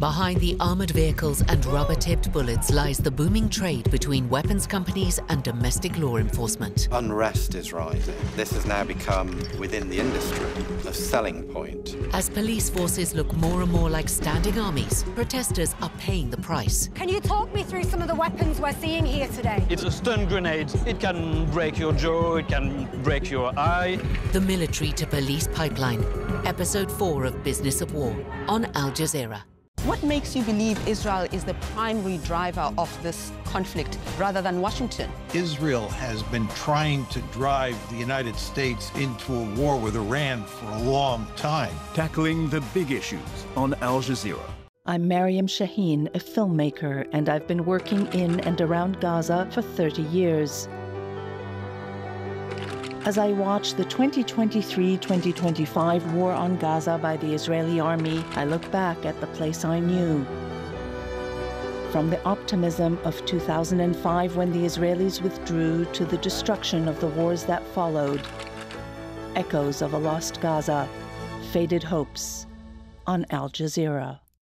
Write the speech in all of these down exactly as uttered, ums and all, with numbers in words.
Behind the armored vehicles and rubber-tipped bullets lies the booming trade between weapons companies and domestic law enforcement. Unrest is rising. This has now become, within the industry, a selling point. As police forces look more and more like standing armies, protesters are paying the price. Can you talk me through some of the weapons we're seeing here today? It's a stun grenade. It can break your jaw, it can break your eye. The military to police pipeline. Episode four of Business of War on Al Jazeera. What makes you believe Israel is the primary driver of this conflict rather than Washington? Israel has been trying to drive the United States into a war with Iran for a long time. Tackling the big issues on Al Jazeera. I'm Mariam Shaheen, a filmmaker, and I've been working in and around Gaza for thirty years. As I watch the twenty twenty-three twenty twenty-five war on Gaza by the Israeli army, I look back at the place I knew. From the optimism of two thousand five when the Israelis withdrew to the destruction of the wars that followed. Echoes of a lost Gaza, faded hopes on Al Jazeera.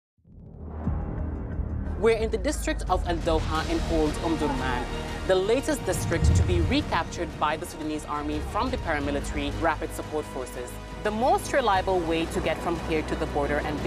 We're in the district of Al-Doha in Old Omdurman, the latest district to be recaptured by the Sudanese army from the paramilitary Rapid Support Forces. The most reliable way to get from here to the border and